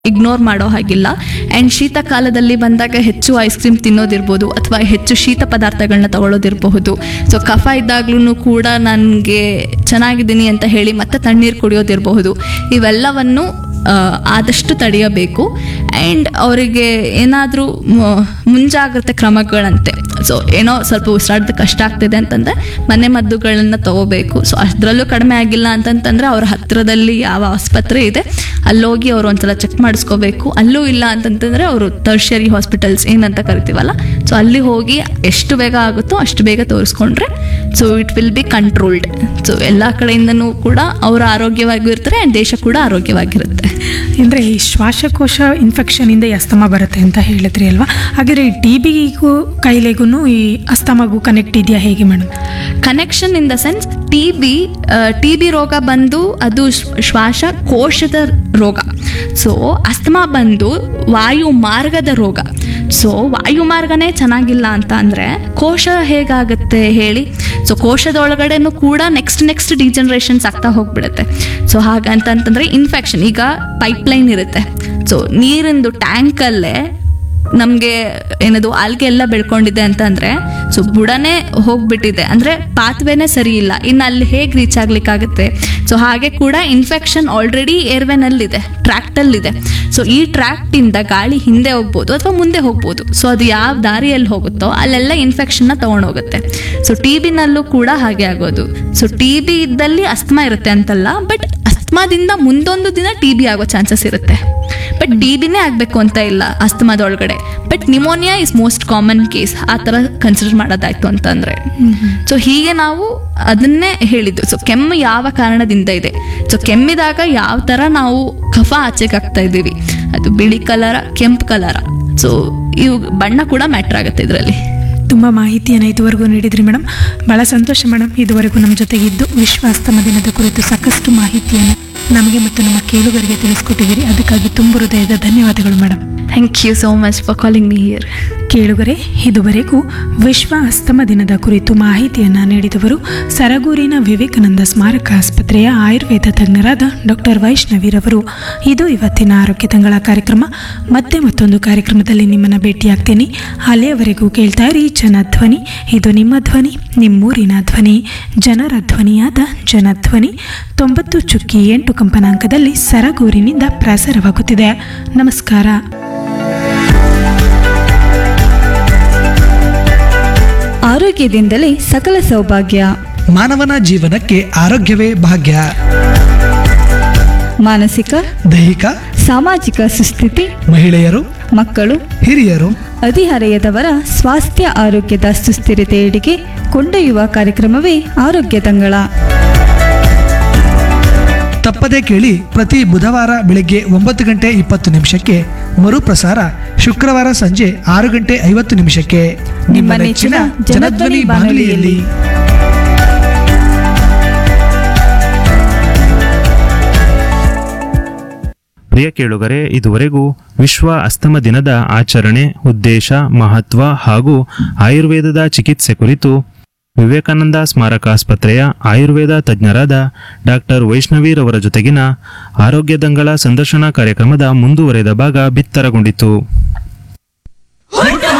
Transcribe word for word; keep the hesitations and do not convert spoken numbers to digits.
Ignore ಮಾಡೋ ಹಾಗಿಲ್ಲ. And ಶೀತ ಕಾಲದಲ್ಲಿ ಬಂದಾಗ ಹೆಚ್ಚು ಐಸ್ ಕ್ರೀಮ್ ತಿನ್ನೋದಿರ್ಬೋದು ಅಥವಾ ಹೆಚ್ಚು ಶೀತ ಪದಾರ್ಥಗಳನ್ನ ತಗೊಳ್ಳೋದಿರಬಹುದು. ಸೊ ಕಫ ಇದ್ದಾಗ್ಲೂ ಕೂಡ ನನಗೆ ಚೆನ್ನಾಗಿದ್ದೀನಿ ಅಂತ ಹೇಳಿ ಮತ್ತೆ ತಣ್ಣೀರು ಕುಡಿಯೋದಿರಬಹುದು. ಇವೆಲ್ಲವನ್ನು ಆದಷ್ಟು ತಡೆಯಬೇಕು. ಆ್ಯಂಡ್ ಅವರಿಗೆ ಏನಾದರೂ ಮುಂಜಾಗ್ರತೆ ಕ್ರಮಗಳಂತೆ, ಸೊ ಏನೋ ಸ್ವಲ್ಪ ಉಸಿರಾಡೋದು ಕಷ್ಟ ಆಗ್ತಿದೆ ಅಂತಂದರೆ ಮನೆ ಮದ್ದುಗಳನ್ನು ತಗೋಬೇಕು. ಸೊ ಅದರಲ್ಲೂ ಕಡಿಮೆ ಆಗಿಲ್ಲ ಅಂತಂತಂದರೆ ಅವ್ರ ಹತ್ತಿರದಲ್ಲಿ ಯಾವ ಆಸ್ಪತ್ರೆ ಇದೆ ಅಲ್ಲೋಗಿ ಅವರು ಒಂದ್ಸಲ ಚೆಕ್ ಮಾಡಿಸ್ಕೋಬೇಕು. ಅಲ್ಲೂ ಇಲ್ಲ ಅಂತಂತಂದರೆ ಅವರು ಟರ್ಷರಿ ಹಾಸ್ಪಿಟಲ್ಸ್ ಏನಂತ ಕರಿತೀವಲ್ಲ, ಸೊ ಅಲ್ಲಿ ಹೋಗಿ ಎಷ್ಟು ಬೇಗ ಆಗುತ್ತೋ ಅಷ್ಟು ಬೇಗ ತೋರಿಸ್ಕೊಂಡ್ರೆ so it will be controlled. So ಎಲ್ಲ ಕಡೆಯಿಂದನೂ ಕೂಡ ಅವರು ಆರೋಗ್ಯವಾಗಿ ಇರ್ತಾರೆ ಆ್ಯಂಡ್ ದೇಶ ಕೂಡ ಆರೋಗ್ಯವಾಗಿರುತ್ತೆ. ಅಂದರೆ ಈ ಶ್ವಾಸಕೋಶ ಇನ್ಫೆಕ್ಷನಿಂದ ಈ ಅಸ್ತಮ ಬರುತ್ತೆ ಅಂತ ಹೇಳಿದ್ರಿ ಅಲ್ವಾ? ಹಾಗಾದರೆ ಈ ಟಿ ಬಿಗೂ ಕಾಯಿಲೆಗೂ ಈ ಅಸ್ತಮಗೂ ಕನೆಕ್ಟ್ ಇದೆಯಾ, ಹೇಗೆ madam? Connection in the sense T B T B ರೋಗ ಬಂದು ಅದು ಶ್ವಾಸಕೋಶದ ರೋಗ. ಸೊ ಅಸ್ತಮಾ ಬಂದು ವಾಯು ಮಾರ್ಗದ ರೋಗ. ಸೊ ವಾಯು ಮಾರ್ಗನೇ ಚೆನ್ನಾಗಿಲ್ಲ ಅಂತ ಅಂದರೆ ಕೋಶ ಹೇಗಾಗುತ್ತೆ ಹೇಳಿ? ಸೊ ಕೋಶದೊಳಗಡೆನೂ ಕೂಡ ನೆಕ್ಸ್ಟ್ ನೆಕ್ಸ್ಟ್ ಡಿಜನರೇಷನ್ಸ್ ಆಗ್ತಾ ಹೋಗ್ಬಿಡುತ್ತೆ. ಸೊ ಹಾಗಂತಂತಂದರೆ ಇನ್ಫೆಕ್ಷನ್, ಈಗ ಪೈಪ್ಲೈನ್ ಇರುತ್ತೆ. ಸೊ ನೀರಿಂದು ಟ್ಯಾಂಕಲ್ಲೇ ನಮಗೆ ಏನದು ಆಲ್ಗೆ ಎಲ್ಲ ಬೆಳ್ಕೊಂಡಿದೆ ಅಂತಂದರೆ ಸೊ ಬುಡನೇ ಹೋಗ್ಬಿಟ್ಟಿದೆ ಅಂದರೆ ಪಾತ್ವೇನೇ ಸರಿ ಇಲ್ಲ, ಇನ್ನು ಅಲ್ಲಿ ಹೇಗೆ ರೀಚ್ ಆಗ್ಲಿಕ್ಕಾಗುತ್ತೆ? ಸೊ ಹಾಗೆ ಕೂಡ ಇನ್ಫೆಕ್ಷನ್ ಆಲ್ರೆಡಿ ಏರ್ವೆನಲ್ಲಿದೆ, ಟ್ರ್ಯಾಕ್ಟಲ್ಲಿದೆ. ಸೊ ಈ ಟ್ರ್ಯಾಕ್ಟಿಂದ ಗಾಳಿ ಹಿಂದೆ ಹೋಗ್ಬೋದು ಅಥವಾ ಮುಂದೆ ಹೋಗ್ಬೋದು. ಸೊ ಅದು ಯಾವ ದಾರಿಯಲ್ಲಿ ಹೋಗುತ್ತೋ ಅಲ್ಲೆಲ್ಲ ಇನ್ಫೆಕ್ಷನ್ನ ತೊಗೊಂಡೋಗುತ್ತೆ. ಸೊ ಟಿ ಬಿನಲ್ಲೂ ಕೂಡ ಹಾಗೆ ಆಗೋದು. ಸೊ ಟಿ ಬಿ ಇದ್ದಲ್ಲಿ ಅಸ್ತಮಾ ಇರುತ್ತೆ ಅಂತಲ್ಲ, ಬಟ್ ಅಸ್ತಮಾದಿಂದ ಮುಂದೊಂದು ದಿನ ಟಿ ಬಿ ಆಗೋ ಚಾನ್ಸಸ್ ಇರುತ್ತೆ. ಬಟ್ ಟಿ ಬಿನೇ ಆಗಬೇಕು ಅಂತ ಇಲ್ಲ ಅಸ್ತಮಾದೊಳಗಡೆ. But pneumonia is most common case ಆ ಥರ ಕನ್ಸಿಡರ್ ಮಾಡೋದಾಯ್ತು ಅಂತಂದರೆ. ಸೊ ಹೀಗೆ ನಾವು ಅದನ್ನೇ ಹೇಳಿದ್ದು. ಸೊ ಕೆಮ್ಮು ಯಾವ ಕಾರಣದಿಂದ ಇದೆ, ಸೊ ಕೆಮ್ಮಿದಾಗ ಯಾವ ಥರ ನಾವು ಕಫ ಆಚೆಗೆ ಹಾಕ್ತಾ ಇದ್ದೀವಿ, ಅದು ಬಿಳಿ ಕಲರ ಕೆಂಪು ಕಲರ, ಸೊ ಇವು ಬಣ್ಣ ಕೂಡ ಮ್ಯಾಟ್ರ್ ಆಗುತ್ತೆ ಇದರಲ್ಲಿ. ತುಂಬ ಮಾಹಿತಿಯನ್ನು ಇದುವರೆಗೂ ನೀಡಿದ್ರಿ ಮೇಡಮ್, ಭಾಳ ಸಂತೋಷ ಮೇಡಮ್. ಇದುವರೆಗೂ ನಮ್ಮ ಜೊತೆಗಿದ್ದು ವಿಶ್ವ ಅಸ್ತಮ ದಿನದ ಕುರಿತು ಸಾಕಷ್ಟು ಮಾಹಿತಿಯನ್ನು ನಮಗೆ ಮತ್ತು ನಮ್ಮ ಕೇಳುಗರಿಗೆ ತಿಳಿಸ್ಕೊಟ್ಟಿದ್ದೀರಿ. ಅದಕ್ಕಾಗಿ ತುಂಬ ಹೃದಯದ ಧನ್ಯವಾದಗಳು madam. Thank you so much for calling me here. ಕೇಳುಗರೆ, ಇದುವರೆಗೂ ವಿಶ್ವ ಅಸ್ತಮ ದಿನದ ಕುರಿತು ಮಾಹಿತಿಯನ್ನು ನೀಡಿದವರು ಸರಗೂರಿನ ವಿವೇಕಾನಂದ ಸ್ಮಾರಕ ಆಸ್ಪತ್ರೆಯ ಆಯುರ್ವೇದ ತಜ್ಞರಾದ ಡಾಕ್ಟರ್ ವೈಷ್ಣವಿರವರು. ಇದು ಇವತ್ತಿನ ಆರೋಗ್ಯ ತಂಗಳ ಕಾರ್ಯಕ್ರಮ. ಮತ್ತೆ ಮತ್ತೊಂದು ಕಾರ್ಯಕ್ರಮದಲ್ಲಿ ನಿಮ್ಮನ್ನು ಭೇಟಿಯಾಗ್ತೀನಿ. ಅಲ್ಲಿಯವರೆಗೂ ಕೇಳ್ತಾ ಇರಿ ಜನಧ್ವನಿ. ಇದು ನಿಮ್ಮ ಧ್ವನಿ, ನಿಮ್ಮೂರಿನ ಧ್ವನಿ, ಜನರ ಧ್ವನಿಯಾದ ಜನಧ್ವನಿ ತೊಂಬತ್ತು ಚುಕ್ಕಿ ಎಂಟು ಕಂಪನಾಂಕದಲ್ಲಿ ಸರಗೂರಿನಿಂದ ಪ್ರಸಾರವಾಗುತ್ತಿದೆ. ನಮಸ್ಕಾರ. ಆರೋಗ್ಯದಿಂದಲೇ ಸಕಲ ಸೌಭಾಗ್ಯ. ಮಾನವನ ಜೀವನಕ್ಕೆ ಆರೋಗ್ಯವೇ ಭಾಗ್ಯ. ಮಾನಸಿಕ, ದೈಹಿಕ, ಸಾಮಾಜಿಕ ಸುಸ್ಥಿತಿ, ಮಹಿಳೆಯರು, ಮಕ್ಕಳು, ಹಿರಿಯರು, ಹದಿಹರೆಯದವರ ಸ್ವಾಸ್ಥ್ಯ ಆರೋಗ್ಯದ ಸುಸ್ಥಿರತೆಯೆಡೆಗೆ ಕೊಂಡೊಯ್ಯುವ ಕಾರ್ಯಕ್ರಮವೇ ಆರೋಗ್ಯ ತಂಗಳ. ತಪ್ಪದೇ ಕೇಳಿ. ಪ್ರತಿ ಬುಧವಾರ ಬೆಳಗ್ಗೆ ಒಂಬತ್ತು ಗಂಟೆ ಇಪ್ಪತ್ತು ನಿಮಿಷಕ್ಕೆ, ಮರುಪ್ರಸಾರ ಶುಕ್ರವಾರ ಸಂಜೆ ಆರು ಗಂಟೆ ಐವತ್ತು ನಿಮಿಷಕ್ಕೆ ನಿಮ್ಮ ನೆಚ್ಚಿನ ಜನಧ್ವನಿ ಬಾನುಲಿಯಲ್ಲಿ. ಪ್ರಿಯ ಕೇಳುಗರೆ, ಇದುವರೆಗೂ ವಿಶ್ವ ಅಸ್ತಮ ದಿನದ ಆಚರಣೆ, ಉದ್ದೇಶ, ಮಹತ್ವ ಹಾಗೂ ಆಯುರ್ವೇದದ ಚಿಕಿತ್ಸೆ ಕುರಿತು ವಿವೇಕಾನಂದ ಸ್ಮಾರಕ ಆಸ್ಪತ್ರೆಯ ಆಯುರ್ವೇದ ತಜ್ಞರಾದ ಡಾಕ್ಟರ್ ವೈಷ್ಣವಿರವರ ಜೊತೆಗಿನ ಆರೋಗ್ಯ ದಂಗಳ ಸಂದರ್ಶನ ಕಾರ್ಯಕ್ರಮದ ಮುಂದುವರೆದ ಭಾಗ ಬಿತ್ತರಗೊಂಡಿತು.